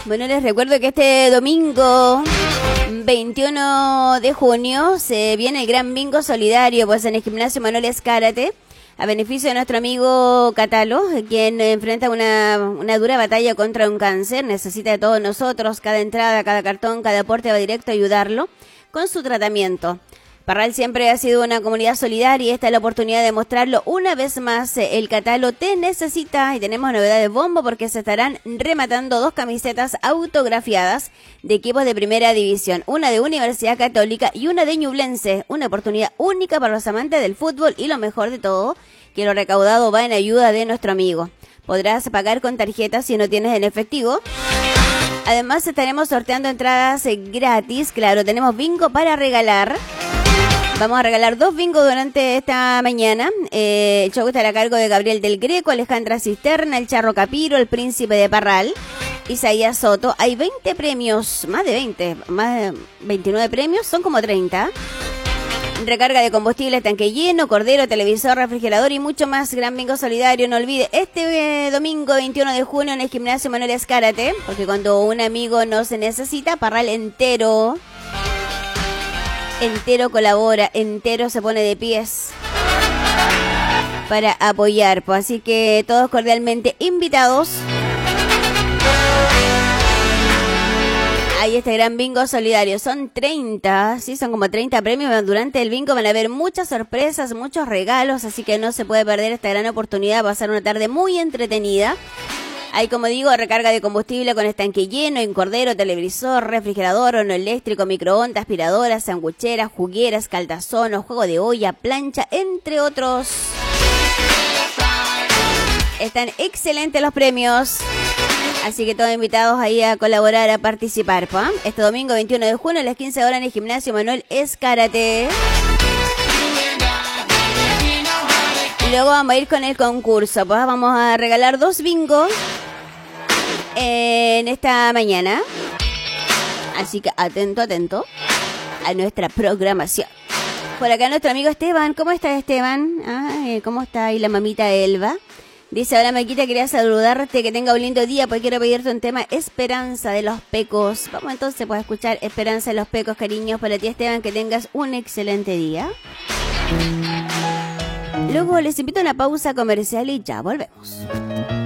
Bueno, les recuerdo que este domingo 21 de junio se viene el gran bingo solidario, pues en el gimnasio Manuel Escárate, a beneficio de nuestro amigo Catalo, quien enfrenta una dura batalla contra un cáncer. Necesita de todos nosotros, cada entrada, cada cartón, cada aporte va directo a ayudarlo con su tratamiento. Parral siempre ha sido una comunidad solidaria y esta es la oportunidad de mostrarlo una vez más. El Catalo te necesita y tenemos novedades bombo porque se estarán rematando 2 camisetas autografiadas de equipos de primera división, una de Universidad Católica y una de Ñublense, una oportunidad única para los amantes del fútbol y lo mejor de todo, que lo recaudado va en ayuda de nuestro amigo. Podrás pagar con tarjeta si no tienes en efectivo. Además estaremos sorteando entradas gratis, claro, tenemos bingo para regalar. Vamos a regalar 2 bingos durante esta mañana. El show estará a cargo de Gabriel del Greco, Alejandra Cisterna, el Charro Capiro, el Príncipe de Parral, Isaías Soto. Hay 20 premios, más de 29 premios, son como 30. Recarga de combustible, tanque lleno, cordero, televisor, refrigerador y mucho más. Gran bingo solidario, no olvide, este domingo 21 de junio en el gimnasio Manuel Escárate, porque cuando un amigo no se necesita, Parral entero colabora, entero se pone de pies para apoyar, pues así que todos cordialmente invitados. Hay este gran bingo solidario, son 30, sí, son como 30 premios. Durante el bingo van a haber muchas sorpresas, muchos regalos, así que no se puede perder esta gran oportunidad de pasar una tarde muy entretenida. Hay, como digo, recarga de combustible con estanque lleno, en cordero, televisor, refrigerador, horno eléctrico, microondas, aspiradoras, sangucheras, jugueras, caldazonos, juego de olla, plancha, entre otros. Están excelentes los premios. Así que todos invitados ahí a colaborar, a participar, ¿pa? Este domingo 21 de junio a las 15 horas en el gimnasio Manuel Escárate. Y luego vamos a ir con el concurso, pues vamos a regalar 2 bingos en esta mañana. Así que atento a nuestra programación. Por acá nuestro amigo Esteban. ¿Cómo está Esteban? ¿Cómo está ahí la mamita Elba? Dice, hola Maquita, quería saludarte, que tenga un lindo día, pues quiero pedirte un tema, Esperanza de los Pecos. Vamos entonces pues, a escuchar Esperanza de los Pecos, cariños, para ti Esteban, que tengas un excelente día. Luego les invito a una pausa comercial y ya volvemos.